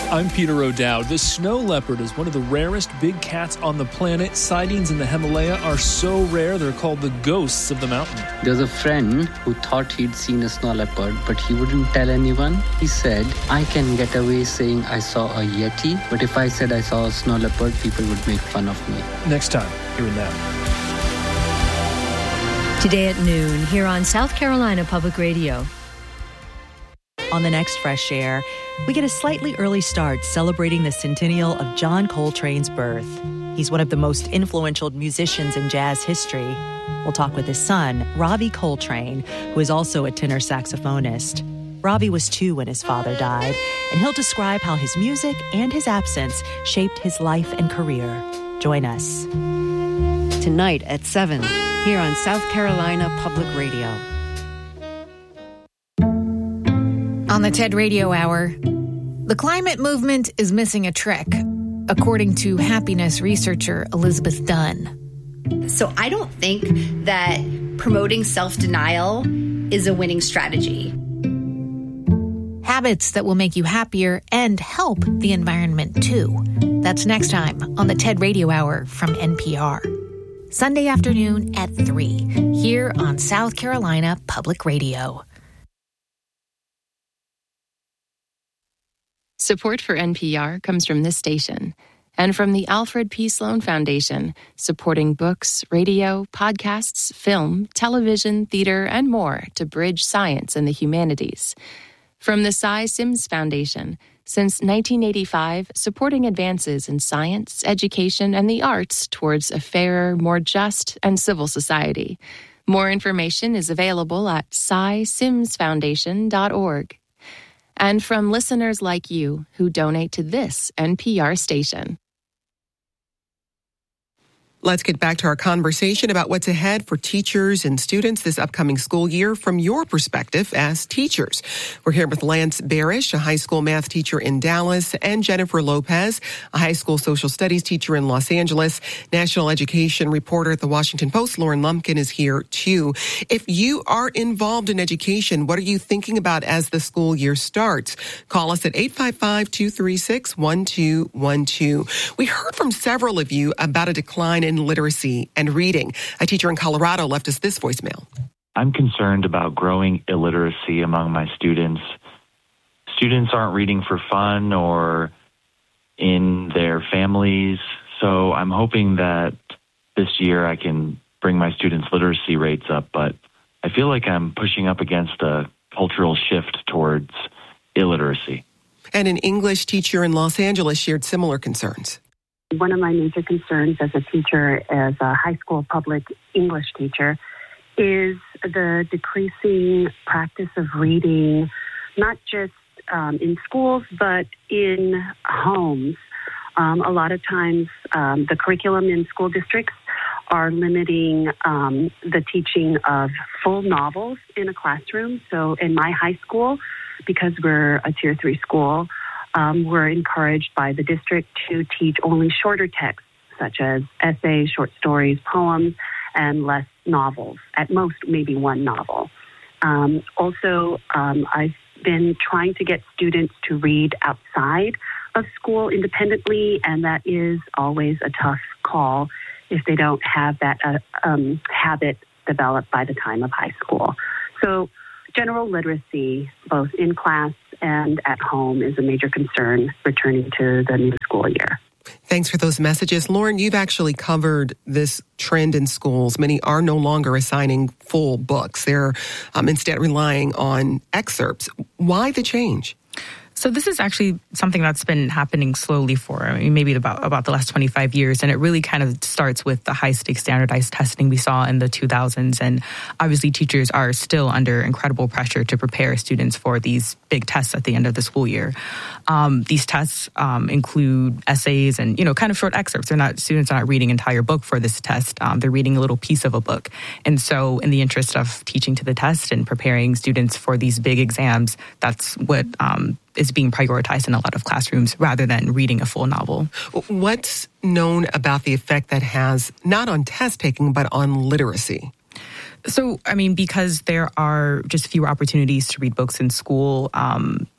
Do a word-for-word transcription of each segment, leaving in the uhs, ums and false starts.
I'm Peter O'Dowd. The snow leopard is one of the rarest big cats on the planet. Sightings in the Himalaya are so rare, they're called the ghosts of the mountain. There's a friend who thought he'd seen a snow leopard, but he wouldn't tell anyone. He said, I can get away saying I saw a Yeti, but if I said I saw a snow leopard, people would make fun of me. Next time, here and now. Today at noon, here on South Carolina Public Radio. On the next Fresh Air, we get a slightly early start celebrating the centennial of John Coltrane's birth. He's one of the most influential musicians in jazz history. We'll talk with his son, Ravi Coltrane, who is also a tenor saxophonist. Ravi was two when his father died, and he'll describe how his music and his absence shaped his life and career. Join us. Tonight at seven, here on South Carolina Public Radio. On the TED Radio Hour, the climate movement is missing a trick, according to happiness researcher Elizabeth Dunn. So I don't think that promoting self-denial is a winning strategy. Habits that will make you happier and help the environment, too. That's next time on the TED Radio Hour from N P R. Sunday afternoon at three, here on South Carolina Public Radio. Support for N P R comes from this station and from the Alfred P. Sloan Foundation, supporting books, radio, podcasts, film, television, theater, and more to bridge science and the humanities. From the Cy Sims Foundation, since nineteen eighty-five, supporting advances in science, education, and the arts towards a fairer, more just, and civil society. More information is available at cy sims foundation dot org. And from listeners like you who donate to this N P R station. Let's get back to our conversation about what's ahead for teachers and students this upcoming school year from your perspective as teachers. We're here with Lance Barish, a high school math teacher in Dallas, and Jennifer Lopez, a high school social studies teacher in Los Angeles. National education reporter at the Washington Post, Lauren Lumpkin, is here too. If you are involved in education, what are you thinking about as the school year starts? Call us at eight five five, two three six, one two one two. We heard from several of you about a decline in literacy and reading. A teacher in Colorado left us this voicemail. I'm concerned about growing illiteracy among my students. Students aren't reading for fun or in their families, so I'm hoping that this year I can bring my students' literacy rates up, but I feel like I'm pushing up against a cultural shift towards illiteracy. And an English teacher in Los Angeles shared similar concerns. One of my major concerns as a teacher, as a high school public English teacher, is the decreasing practice of reading, not just um, in schools, but in homes. Um, a lot of times, um, the curriculum in school districts are limiting um, the teaching of full novels in a classroom. So in my high school, because we're a tier three school, Um, we're encouraged by the district to teach only shorter texts, such as essays, short stories, poems, and less novels, at most maybe one novel. Um, also, um, I've been trying to get students to read outside of school independently, and that is always a tough call if they don't have that uh, um, habit developed by the time of high school. So general literacy, both in class and at home, is a major concern returning to the new school year. Thanks for those messages. Lauren, you've actually covered this trend in schools. Many are no longer assigning full books. They're um, instead relying on excerpts. Why the change? So this is actually something that's been happening slowly for, I mean, maybe about, about the last twenty-five years. And it really kind of starts with the high-stakes standardized testing we saw in the two thousands. And obviously teachers are still under incredible pressure to prepare students for these big tests at the end of the school year. Um, these tests um, include essays and, you know, kind of short excerpts. They're not, students are not reading an entire book for this test. Um, they're reading a little piece of a book. And so in the interest of teaching to the test and preparing students for these big exams, that's what um, is being prioritized in a lot of classrooms rather than reading a full novel. What's known about the effect that has not on test taking, but on literacy? So, I mean, because there are just fewer opportunities to read books in school, um,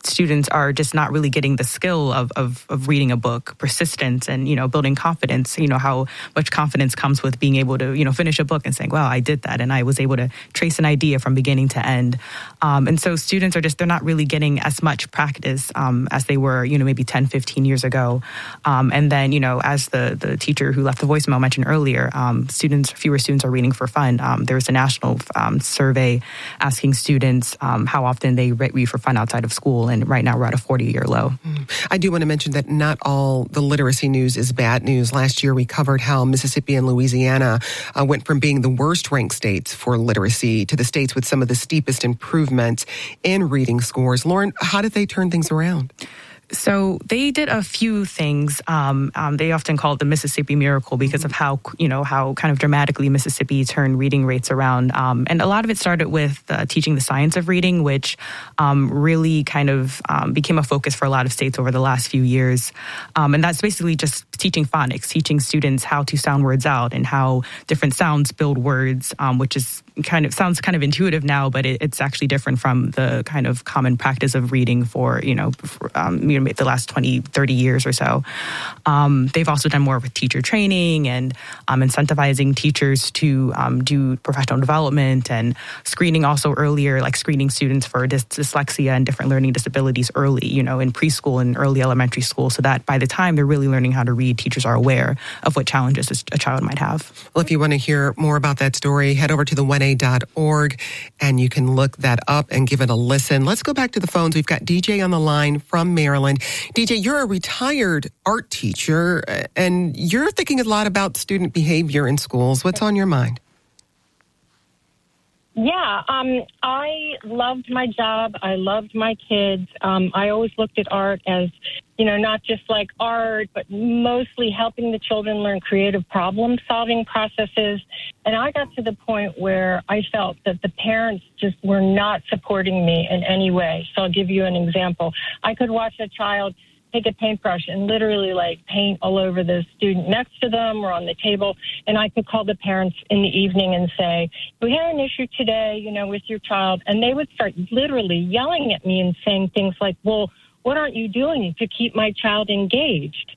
students are just not really getting the skill of, of, of reading a book, persistence, and, you know, building confidence. You know, how much confidence comes with being able to, you know, finish a book and saying, wow, I did that. And I was able to trace an idea from beginning to end. Um, and so students are just, they're not really getting as much practice um, as they were, you know, maybe ten, fifteen years ago. Um, and then, you know, as the, the teacher who left the voicemail mentioned earlier, um, students, fewer students are reading for fun. Um, there was a national um, survey asking students um, how often they read for fun outside of school. And right now we're at a forty-year low. I do want to mention that not all the literacy news is bad news. Last year we covered how Mississippi and Louisiana uh, went from being the worst ranked states for literacy to the states with some of the steepest improvements in reading scores. Lauren, how did they turn things around? So they did a few things. Um, um, they often call it the Mississippi Miracle because of how, you know, how kind of dramatically Mississippi turned reading rates around. Um, and a lot of it started with uh, teaching the science of reading, which um, really kind of um, became a focus for a lot of states over the last few years. Um, and that's basically just teaching phonics, teaching students how to sound words out and how different sounds build words, um, which is kind of sounds kind of intuitive now, but it, it's actually different from the kind of common practice of reading for, you know, for, um, you know, the last twenty, thirty years or so. Um, they've also done more with teacher training and um, incentivizing teachers to um, do professional development and screening also earlier, like screening students for dys- dyslexia and different learning disabilities early, you know, in preschool and early elementary school, so that by the time they're really learning how to read, teachers are aware of what challenges a child might have. Well, if you want to hear more about that story, head over to the one a dot org and you can look that up and give it a listen. Let's go back to the phones. We've got D J on the line from Maryland. D J, you're a retired art teacher and you're thinking a lot about student behavior in schools. What's on your mind? Yeah, um, I loved my job. I loved my kids. Um, I always looked at art as, you know, not just like art, but mostly helping the children learn creative problem-solving processes. And I got to the point where I felt that the parents just were not supporting me in any way. So I'll give you an example. I could watch a child take a paintbrush and literally like paint all over the student next to them or on the table. And I could call the parents in the evening and say, we had an issue today, you know, with your child. And they would start literally yelling at me and saying things like, well, what aren't you doing to keep my child engaged?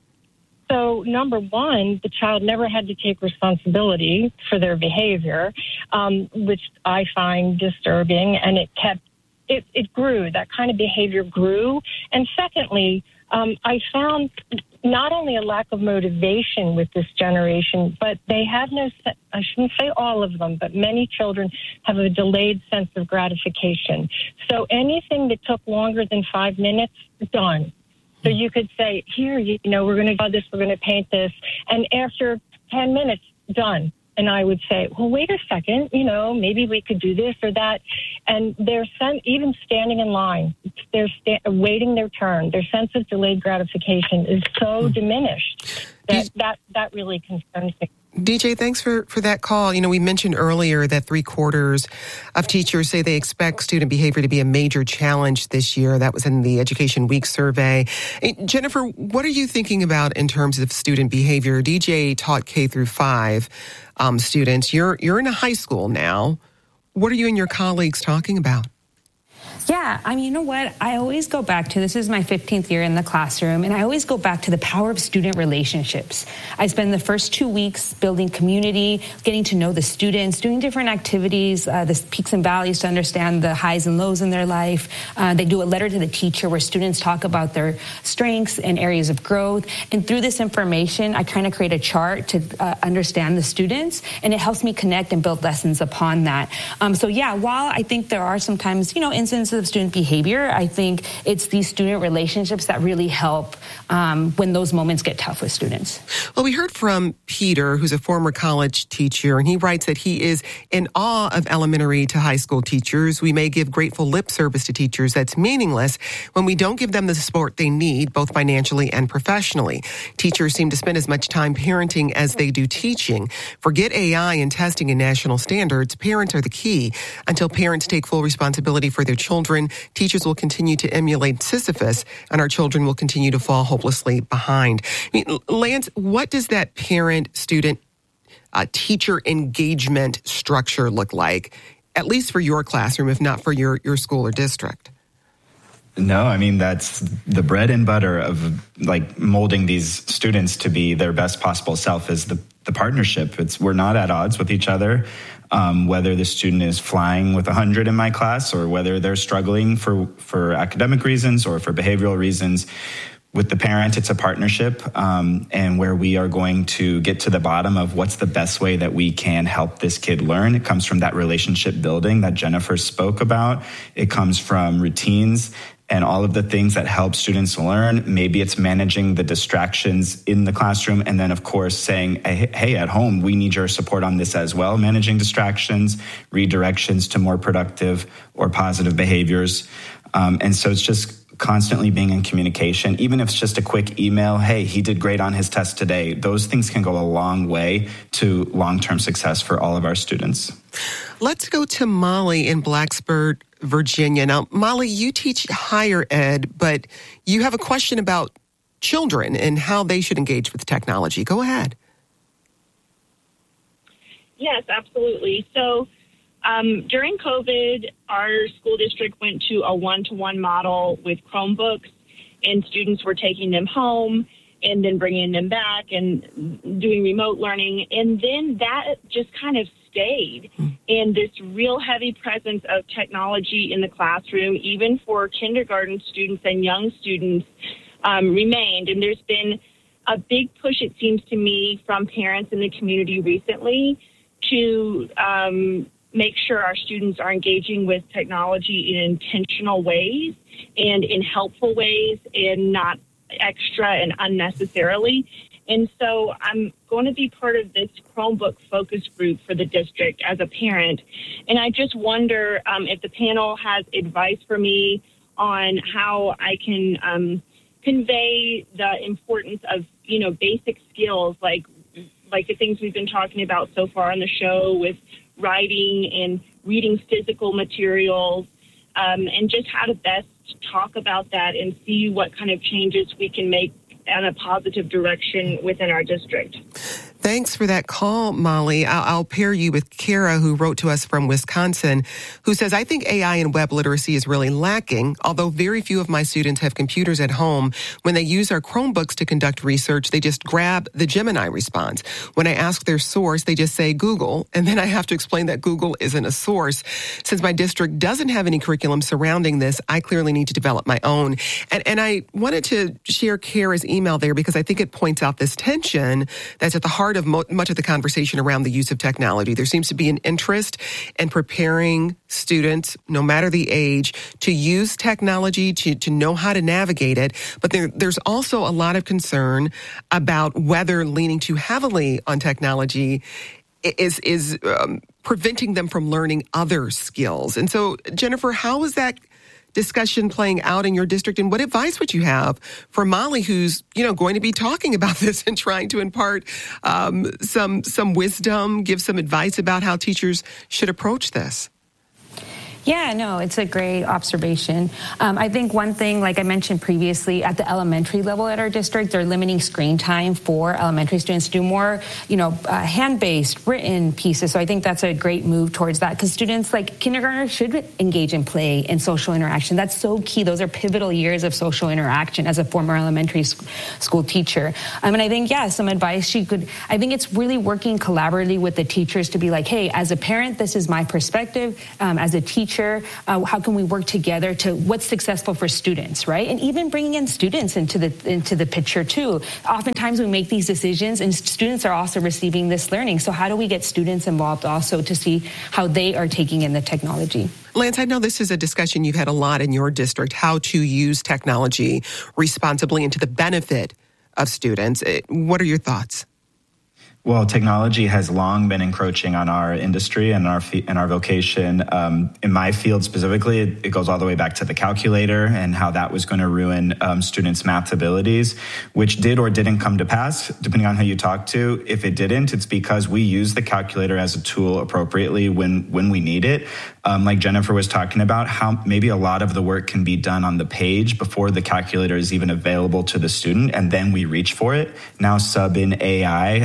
So number one, the child never had to take responsibility for their behavior, um, which I find disturbing. And it kept, it, it grew, that kind of behavior grew. And secondly, Um, I found not only a lack of motivation with this generation, but they have no, I shouldn't say all of them, but many children have a delayed sense of gratification. So anything that took longer than five minutes, done. So you could say, here, you know, we're going to do this, we're going to paint this. And after ten minutes, done. And I would say, well, wait a second, you know, maybe we could do this or that. And their sense, even standing in line, they're sta- waiting their turn. Their sense of delayed gratification is so diminished that that, that really concerns me. D J, thanks for, for that call. You know, we mentioned earlier that three quarters of teachers say they expect student behavior to be a major challenge this year. That was in the Education Week survey. Hey, Jennifer, what are you thinking about in terms of student behavior? D J taught K through five um, students. You're you're in a high school now. What are you and your colleagues talking about? Yeah, I mean, you know what? I always go back to, this is my fifteenth year in the classroom, and I always go back to the power of student relationships. I spend the first two weeks building community, getting to know the students, doing different activities, uh, the peaks and valleys to understand the highs and lows in their life. Uh, they do a letter to the teacher where students talk about their strengths and areas of growth. And through this information, I kind of create a chart to uh, understand the students, and it helps me connect and build lessons upon that. Um, so yeah, while I think there are sometimes, you know, instances of student behavior, I think it's these student relationships that really help um, when those moments get tough with students. Well, we heard from Peter, who's a former college teacher, and he writes that he is in awe of elementary to high school teachers. We may give grateful lip service to teachers that's meaningless when we don't give them the support they need, both financially and professionally. Teachers seem to spend as much time parenting as they do teaching. Forget A I and testing and national standards. Parents are the key. Until parents take full responsibility for their children, teachers will continue to emulate Sisyphus, and our children will continue to fall hopelessly behind. I mean, Lance, what does that parent-student uh, teacher engagement structure look like, at least for your classroom, if not for your, your school or district? No, I mean, that's the bread and butter of like molding these students to be their best possible self is the, the partnership. It's we're not at odds with each other. Um, whether the student is flying with one hundred in my class or whether they're struggling for, for academic reasons or for behavioral reasons. With the parent, it's a partnership, um, and where we are going to get to the bottom of what's the best way that we can help this kid learn. It comes from that relationship building that Jennifer spoke about. It comes from routines and all of the things that help students learn. Maybe it's managing the distractions in the classroom. And then, of course, saying, hey, at home, we need your support on this as well. Managing distractions, redirections to more productive or positive behaviors. Um, and so it's just constantly being in communication, even if it's just a quick email, hey, he did great on his test today. Those things can go a long way to long-term success for all of our students. Let's go to Molly in Blacksburg, Virginia. Now, Molly, you teach higher ed, but you have a question about children and how they should engage with technology. Go ahead. Yes, absolutely. So Um, during COVID, our school district went to a one-to-one model with Chromebooks, and students were taking them home and then bringing them back and doing remote learning. And then that just kind of stayed. And this real heavy presence of technology in the classroom, even for kindergarten students and young students, um, remained. And there's been a big push, it seems to me, from parents in the community recently to um, make sure our students are engaging with technology in intentional ways and in helpful ways and not extra and unnecessarily. And so I'm going to be part of this Chromebook focus group for the district as a parent. And I just wonder um, if the panel has advice for me on how I can um, convey the importance of, you know, basic skills like like the things we've been talking about so far on the show with writing and reading physical materials, um, and just how to best talk about that and see what kind of changes we can make in a positive direction within our district. Thanks for that call, Molly. I'll, I'll pair you with Kara, who wrote to us from Wisconsin, who says, I think A I and web literacy is really lacking. Although very few of my students have computers at home, when they use our Chromebooks to conduct research, they just grab the Gemini response. When I ask their source, they just say Google, and then I have to explain that Google isn't a source. Since my district doesn't have any curriculum surrounding this, I clearly need to develop my own. And, and I wanted to share Kara's email there because I think it points out this tension that's at the heart of mo- much of the conversation around the use of technology. There seems to be an interest in preparing students, no matter the age, to use technology, to, to know how to navigate it. But there, there's also a lot of concern about whether leaning too heavily on technology is, is um, preventing them from learning other skills. And so, Jennifer, how is that discussion playing out in your district, and what advice would you have for Molly, who's, you know, going to be talking about this and trying to impart um, some some wisdom, give some advice about how teachers should approach this? Yeah, no, it's a great observation. Um, I think one thing, like I mentioned previously, at the elementary level at our district, they're limiting screen time for elementary students to do more, you know, uh, hand-based, written pieces. So I think that's a great move towards that because students, like kindergartners, should engage in play and social interaction. That's so key. Those are pivotal years of social interaction as a former elementary sc- school teacher. Um, and I think, yeah, some advice she could, I think it's really working collaboratively with the teachers to be like, hey, as a parent, this is my perspective. Um, as a teacher, Uh, how can we work together to what's successful for students, right? And even bringing in students into the into the picture too. Oftentimes we make these decisions and students are also receiving this learning. So how do we get students involved also to see how they are taking in the technology? Lance, I know this is a discussion you've had a lot in your district, how to use technology responsibly and to the benefit of students. What are your thoughts? Well, technology has long been encroaching on our industry and our and our vocation. Um, in my field specifically, it, it goes all the way back to the calculator and how that was going to ruin um, students' math abilities, which did or didn't come to pass, depending on who you talk to. If it didn't, it's because we use the calculator as a tool appropriately when when we need it. Um, like Jennifer was talking about, how maybe a lot of the work can be done on the page before the calculator is even available to the student, and then we reach for it. Now sub in A I as the, as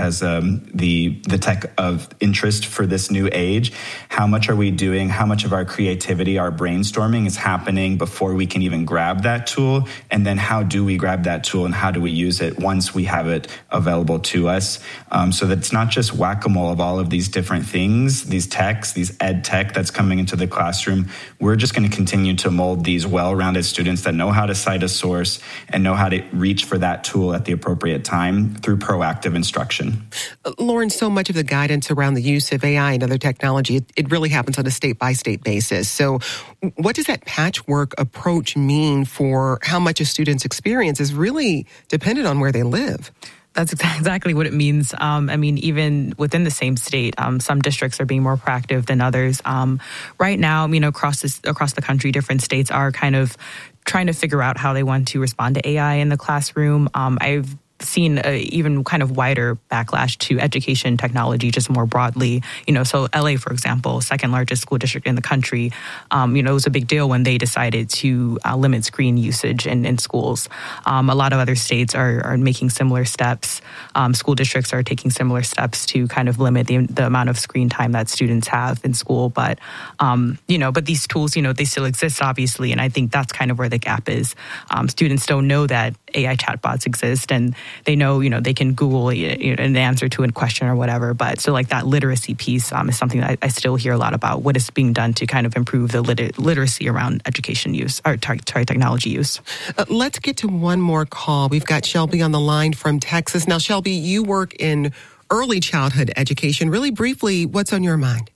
as um, the the tech of interest for this new age. How much are we doing? How much of our creativity, our brainstorming is happening before we can even grab that tool? And then how do we grab that tool and how do we use it once we have it available to us? Um, so that it's not just whack-a-mole of all of these different things, these techs, these ed tech that's coming into the classroom. We're just going to continue to mold these well-rounded students that know how to cite a source and know how to reach for that tool at the appropriate time through proactive instruction. Uh, Lauren, so much of the guidance around the use of A I and other technology, it, it really happens on a state-by-state basis. So what does that patchwork approach mean for how much a student's experience is really dependent on where they live? That's exactly what it means. Um, I mean, even within the same state, um, some districts are being more proactive than others. Um, right now, you know, across this, across the country, different states are kind of trying to figure out how they want to respond to A I in the classroom. Um, I've seen a even kind of wider backlash to education technology just more broadly. You know, so L A, for example, second largest school district in the country, um, you know, it was a big deal when they decided to uh, limit screen usage in, in schools. Um, a lot of other states are, are making similar steps. Um, school districts are taking similar steps to kind of limit the, the amount of screen time that students have in school. But, um, you know, but these tools, you know, they still exist, obviously. And I think that's kind of where the gap is. Um, students don't know that A I chatbots exist, and they know, you know, they can Google you know, an answer to a question or whatever. But so like that literacy piece um, is something that I, I still hear a lot about. What is being done to kind of improve the lit- literacy around education use or sorry, technology use? Uh, let's get to one more call. We've got Shelby on the line from Texas. Now, Shelby, you work in early childhood education. Really briefly, what's on your mind?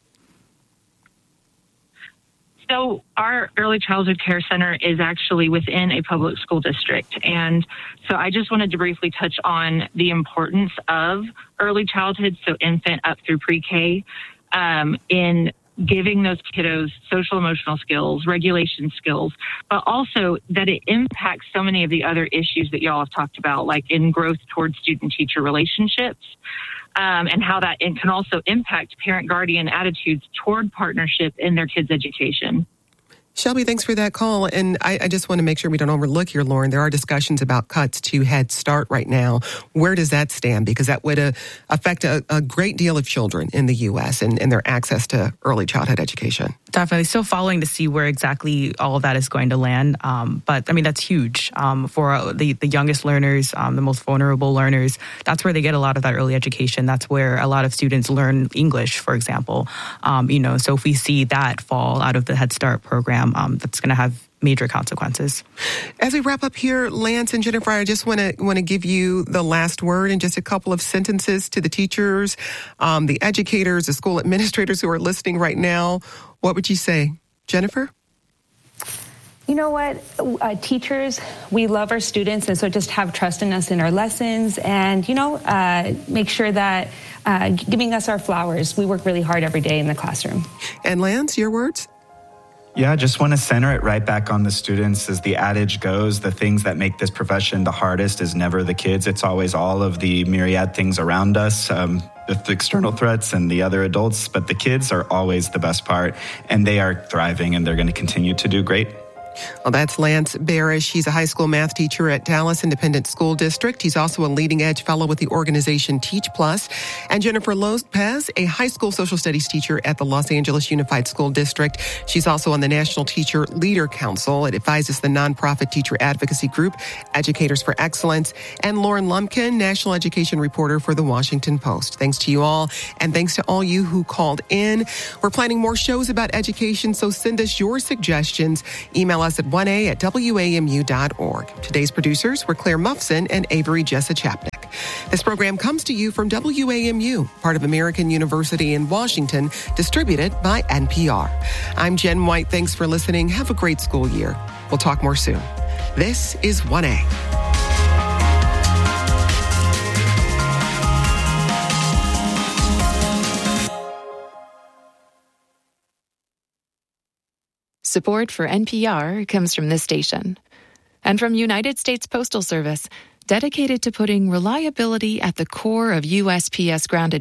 So our early childhood care center is actually within a public school district. And so I just wanted to briefly touch on the importance of early childhood, so infant up through pre-K, um, in giving those kiddos social emotional skills, regulation skills, but also that it impacts so many of the other issues that y'all have talked about, like in growth towards student-teacher relationships. Um, and how that it can also impact parent-guardian attitudes toward partnership in their kids' education. Shelby, thanks for that call. And I, I just want to make sure we don't overlook here, Lauren. There are discussions about cuts to Head Start right now. Where does that stand? Because that would uh, affect a, a great deal of children in the U S and, and their access to early childhood education. Definitely. Still following to see where exactly all of that is going to land. Um, but, I mean, that's huge um, for the, the youngest learners, um, the most vulnerable learners. That's where they get a lot of that early education. That's where a lot of students learn English, for example. Um, you know, so if we see that fall out of the Head Start program, um, that's going to have major consequences. As we wrap up here, Lance and Jennifer, I just want to want to give you the last word in just a couple of sentences to the teachers, um, the educators, the school administrators who are listening right now. What would you say? Jennifer? You know what, uh, teachers, we love our students, and so just have trust in us in our lessons, and, you know, uh, make sure that uh, giving us our flowers. We work really hard every day in the classroom. And Lance, your words? Yeah, I just want to center it right back on the students. As the adage goes, the things that make this profession the hardest is never the kids. It's always all of the myriad things around us, um, the external threats and the other adults. But the kids are always the best part, and they are thriving, and they're going to continue to do great. Well, that's Lance Barish. He's a high school math teacher at Dallas Independent School District. He's also a leading edge fellow with the organization Teach Plus. And Jennifer Lopez, a high school social studies teacher at the Los Angeles Unified School District. She's also on the National Teacher Leader Council. It advises the nonprofit teacher advocacy group, Educators for Excellence. And Lauren Lumpkin, national education reporter for the Washington Post. Thanks to you all. And thanks to all you who called in. We're planning more shows about education, so send us your suggestions. Email us at one a at w a m u dot org. Today's producers were Claire Muffson and Avery Jessa-Chapnick. This program comes to you from W A M U, part of American University in Washington, distributed by N P R. I'm Jen White. Thanks for listening. Have a great school year. We'll talk more soon. This is one A. Support for N P R comes from this station and from United States Postal Service, dedicated to putting reliability at the core of U S P S grounded